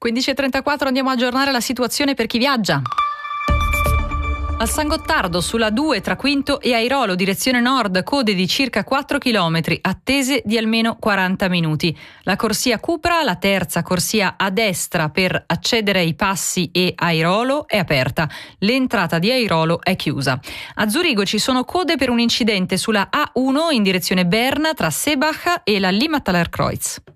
15.34 andiamo a aggiornare la situazione per chi viaggia. A San Gottardo, sulla 2 tra Quinto e Airolo, direzione nord, code di circa 4 km, attese di almeno 40 minuti. La corsia Cupra, la terza corsia a destra per accedere ai Passi e Airolo, è aperta. L'entrata di Airolo è chiusa. A Zurigo ci sono code per un incidente sulla A1 in direzione Berna tra Sebach e la Limmathaler Kreuz.